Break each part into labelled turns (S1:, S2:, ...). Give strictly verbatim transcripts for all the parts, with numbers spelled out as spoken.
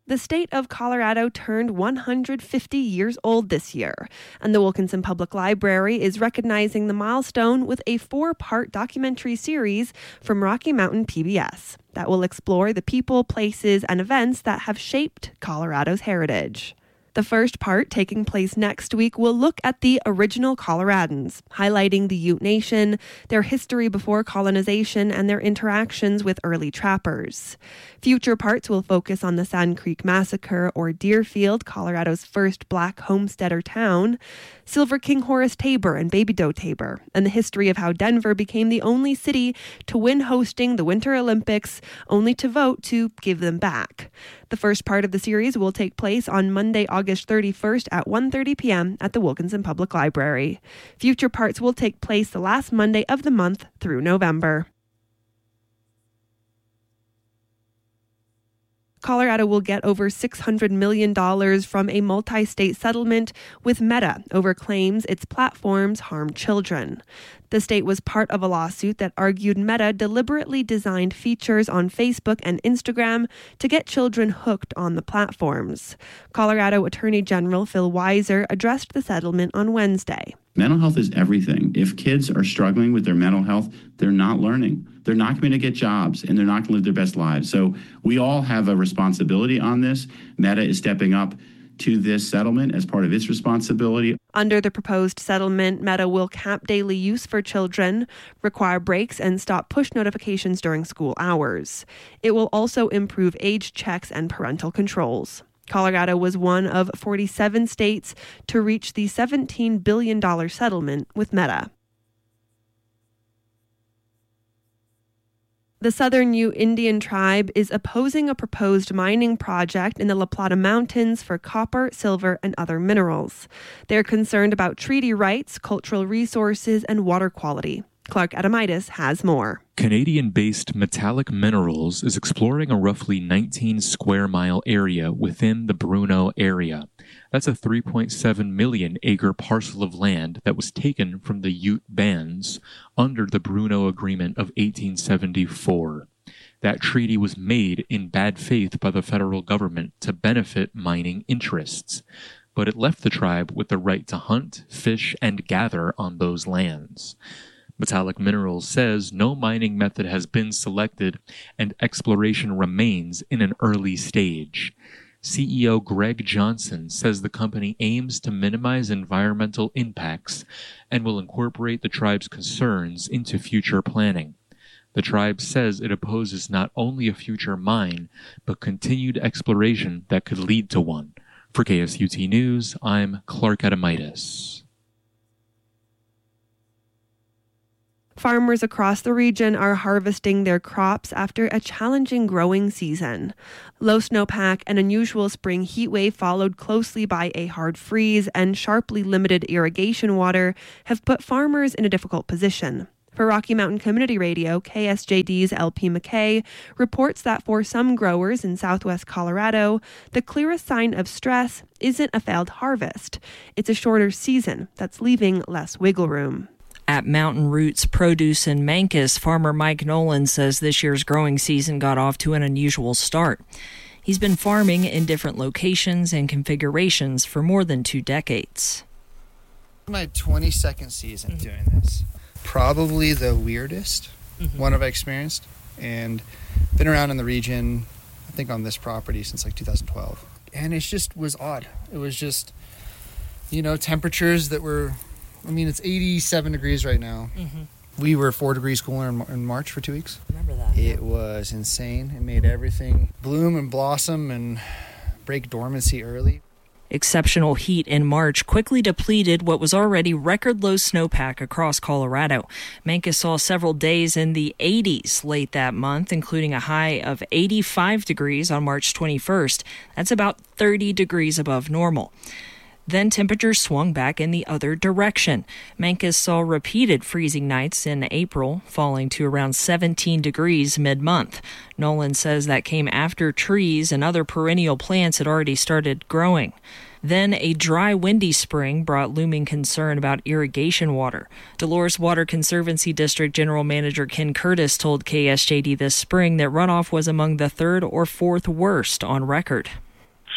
S1: The state of Colorado turned one hundred fifty years old this year, and the Wilkinson Public Library is recognizing the milestone with a four-part documentary series from Rocky Mountain P B S that will explore the people, places, and events that have shaped Colorado's heritage. The first part, taking place next week, will look at the original Coloradans, highlighting the Ute Nation, their history before colonization, and their interactions with early trappers. Future parts will focus on the Sand Creek Massacre or Deerfield, Colorado's first black homesteader town, Silver King Horace Tabor and Baby Doe Tabor, and the history of how Denver became the only city to win hosting the Winter Olympics, only to vote to give them back. The first part of the series will take place on Monday, August thirty-first at one thirty p.m. at the Wilkinson Public Library. Future parts will take place the last Monday of the month through November. Colorado will get over six hundred million dollars from a multi-state settlement with Meta over claims its platforms harm children. The state was part of a lawsuit that argued Meta deliberately designed features on Facebook and Instagram to get children hooked on the platforms. Colorado Attorney General Phil Weiser addressed the settlement on Wednesday.
S2: Mental health is everything. If kids are struggling with their mental health, they're not learning. They're not going to get jobs, and they're not going to live their best lives. So we all have a responsibility on this. Meta is stepping up to this settlement as part of its responsibility.
S1: Under the proposed settlement, Meta will cap daily use for children, require breaks, and stop push notifications during school hours. It will also improve age checks and parental controls. Colorado was one of forty-seven states to reach the seventeen billion dollars settlement with Meta. The Southern Ute Indian tribe is opposing a proposed mining project in the La Plata Mountains for copper, silver, and other minerals. They're concerned about treaty rights, cultural resources, and water quality. Clark Adamitis has more.
S3: Canadian-based Metallic Minerals is exploring a roughly nineteen square mile area within the Bruneau area. That's a three point seven million acre parcel of land that was taken from the Ute bands under the Bruneau Agreement of eighteen seventy-four. That treaty was made in bad faith by the federal government to benefit mining interests, but it left the tribe with the right to hunt, fish, and gather on those lands. Metallic Minerals says no mining method has been selected and exploration remains in an early stage. C E O Greg Johnson says the company aims to minimize environmental impacts and will incorporate the tribe's concerns into future planning. The tribe says it opposes not only a future mine, but continued exploration that could lead to one. For K S U T News, I'm Clark Adamitis.
S1: Farmers across the region are harvesting their crops after a challenging growing season. Low snowpack, an unusual spring heat wave followed closely by a hard freeze, and sharply limited irrigation water have put farmers in a difficult position. For Rocky Mountain Community Radio, K S J D's L P McKay reports that for some growers in southwest Colorado, the clearest sign of stress isn't a failed harvest. It's a shorter season that's leaving less wiggle room.
S4: At Mountain Roots Produce in Mancos, farmer Mike Nolan says this year's growing season got off to an unusual start. He's been farming in different locations and configurations for more than two decades.
S5: My twenty-second season mm-hmm. doing this. Probably the weirdest mm-hmm. one I've experienced, and been around in the region, I think on this property since like two thousand twelve. And it just was odd. It was just, you know, temperatures that were, I mean, it's eighty-seven degrees right now. Mm-hmm. We were four degrees cooler in, in March for two weeks.
S4: Remember that?
S5: It was insane. It made everything bloom and blossom and break dormancy early.
S4: Exceptional heat in March quickly depleted what was already record low snowpack across Colorado. Mancos saw several days in the eighties late that month, including a high of eighty-five degrees on March twenty-first. That's about thirty degrees above normal. Then temperatures swung back in the other direction. Mancos saw repeated freezing nights in April, falling to around seventeen degrees mid-month. Nolan says that came after trees and other perennial plants had already started growing. Then a dry, windy spring brought looming concern about irrigation water. Dolores Water Conservancy District General Manager Ken Curtis told K S J D this spring that runoff was among the third or fourth worst on record.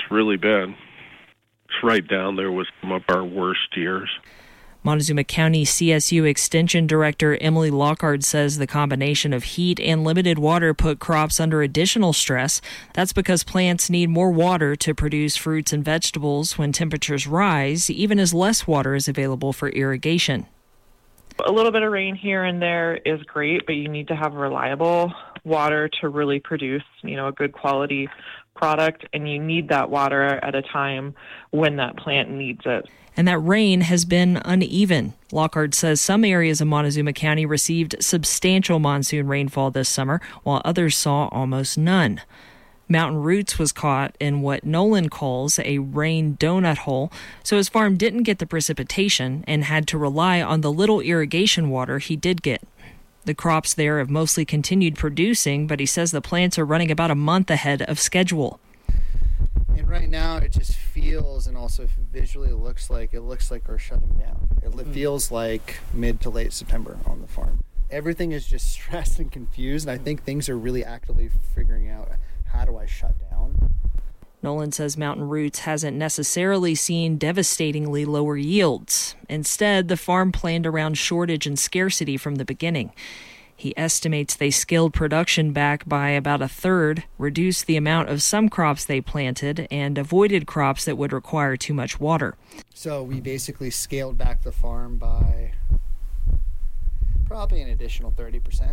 S6: really bad. It's right down there with some of our worst years.
S4: Montezuma County C S U Extension Director Emily Lockhart says the combination of heat and limited water put crops under additional stress. That's because plants need more water to produce fruits and vegetables when temperatures rise, even as less water is available for irrigation.
S7: A little bit of rain here and there is great, but you need to have reliable water to really produce, you know, a good quality product, and you need that water at a time when that plant needs it.
S4: And that rain has been uneven. Lockhart says some areas of Montezuma County received substantial monsoon rainfall this summer, while others saw almost none. Mountain Roots was caught in what Nolan calls a rain donut hole, so his farm didn't get the precipitation and had to rely on the little irrigation water he did get. The crops there have mostly continued producing, but he says the plants are running about a month ahead of schedule.
S5: And right now it just feels, and also visually it looks like, it looks like we're shutting down. It mm. feels like mid to late September on the farm. Everything is just stressed and confused, and I think things are really actively figuring out, how do I shut down?
S4: Nolan says Mountain Roots hasn't necessarily seen devastatingly lower yields. Instead, the farm planned around shortage and scarcity from the beginning. He estimates they scaled production back by about a third, reduced the amount of some crops they planted, and avoided crops that would require too much water.
S5: So we basically scaled back the farm by probably an additional thirty percent.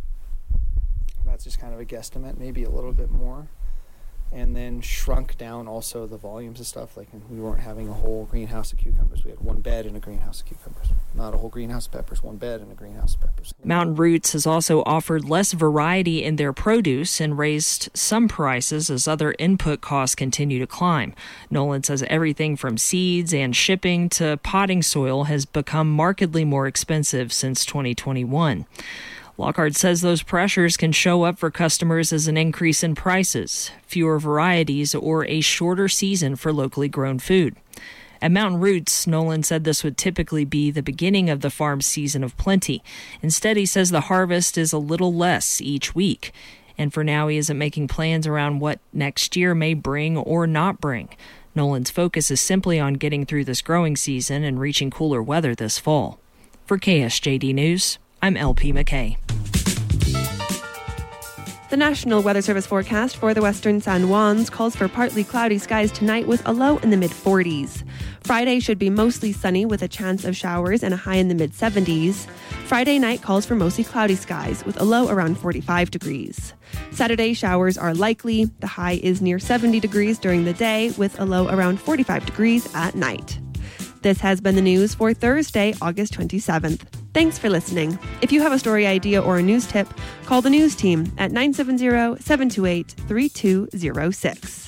S5: That's just kind of a guesstimate, maybe a little bit more. And then shrunk down also the volumes of stuff. Like we weren't having a whole greenhouse of cucumbers. We had one bed in a greenhouse of cucumbers. Not a whole greenhouse of peppers, one bed in a greenhouse of peppers.
S4: Mountain Roots has also offered less variety in their produce and raised some prices as other input costs continue to climb. Nolan says everything from seeds and shipping to potting soil has become markedly more expensive since twenty twenty-one. Lockhart says those pressures can show up for customers as an increase in prices, fewer varieties, or a shorter season for locally grown food. At Mountain Roots, Nolan said this would typically be the beginning of the farm's season of plenty. Instead, he says the harvest is a little less each week. And for now, he isn't making plans around what next year may bring or not bring. Nolan's focus is simply on getting through this growing season and reaching cooler weather this fall. For K S J D News, I'm L P McKay.
S1: The National Weather Service forecast for the western San Juans calls for partly cloudy skies tonight with a low in the mid forties. Friday should be mostly sunny with a chance of showers and a high in the mid seventies. Friday night calls for mostly cloudy skies with a low around forty-five degrees. Saturday showers are likely. The high is near seventy degrees during the day with a low around forty-five degrees at night. This has been the news for Thursday, August twenty-seventh. Thanks for listening. If you have a story idea or a news tip, call the news team at nine seven zero, seven two eight, three two zero six.